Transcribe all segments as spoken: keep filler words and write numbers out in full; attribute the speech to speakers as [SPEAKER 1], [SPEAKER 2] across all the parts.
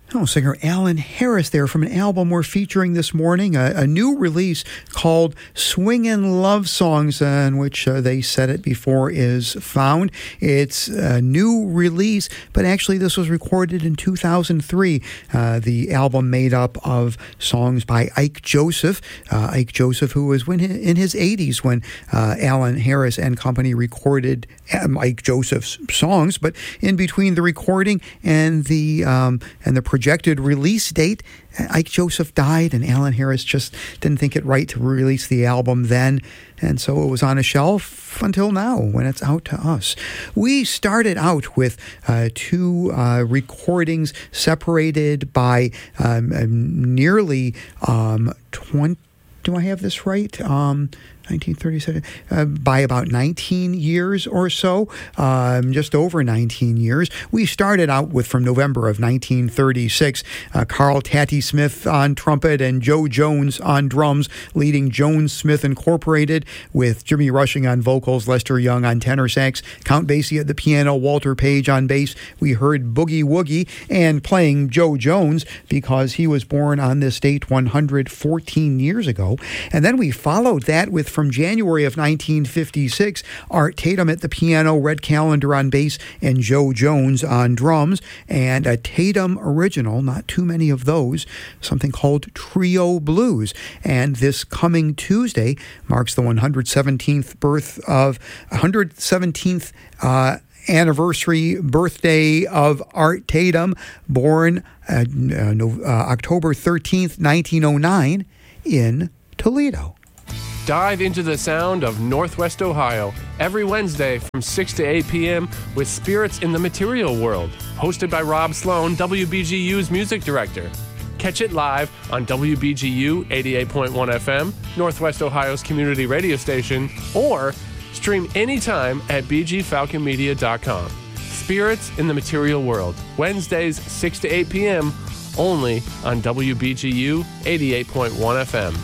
[SPEAKER 1] Oh, singer Alan Harris there from an album we're featuring this morning, a, a new release called Swingin' Love Songs, uh, in which uh, they said it before is found. It's a new release, but actually this was recorded in two thousand three. Uh, the album made up of songs by Ike Joseph. Uh, Ike Joseph, who was when in his eighties when uh, Alan Harris and company recorded um, Ike Joseph's songs, but in between the recording and the um, and the projected release date, Ike Joseph died, and Alan Harris just didn't think it right to release the album then, and so it was on a shelf until now when it's out to us. We started out with uh, two uh, recordings separated by um, nearly um, twenty. Do I have this right? Um, nineteen thirty-seven, uh, by about nineteen years or so, um, just over nineteen years. We started out with, from November of nineteen thirty-six, uh, Carl Tatty Smith on trumpet and Joe Jones on drums, leading Jones Smith Incorporated, with Jimmy Rushing on vocals, Lester Young on tenor sax, Count Basie at the piano, Walter Page on bass. We heard Boogie Woogie, and playing Joe Jones because he was born on this date one hundred fourteen years ago. And then we followed that with, from January of nineteen fifty-six, Art Tatum at the piano, Red Callender on bass, and Joe Jones on drums, and a Tatum original, not too many of those, something called Trio Blues. And this coming Tuesday marks the one hundred seventeenth birth of one hundred seventeenth uh, anniversary birthday of Art Tatum, born uh, uh, no, uh, October thirteenth, nineteen oh nine, in Toledo.
[SPEAKER 2] Dive into the sound of Northwest Ohio every Wednesday from six to eight p.m. with Spirits in the Material World, hosted by Rob Sloan, W B G U's music director. Catch it live on W B G U eighty-eight point one F M, Northwest Ohio's community radio station, or stream anytime at b g falcon media dot com. Spirits in the Material World, Wednesdays six to eight p.m., only on W B G U eighty-eight point one F M.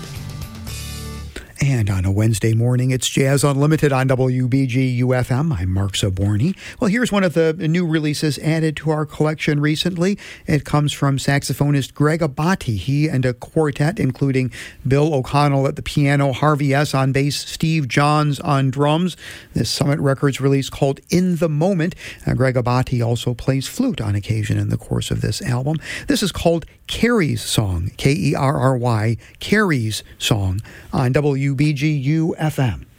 [SPEAKER 1] And on a Wednesday morning, it's Jazz Unlimited on W B G U F M. I'm Mark Zaborny. Well, here's one of the new releases added to our collection recently. It comes from saxophonist Greg Abate. He and a quartet, including Bill O'Connell at the piano, Harvey S. on bass, Steve Johns on drums. This Summit Records release called In the Moment. Uh, Greg Abate also plays flute on occasion in the course of this album. This is called Carrie's Song, K E R R Y, Carrie's Song, on W B G U F M.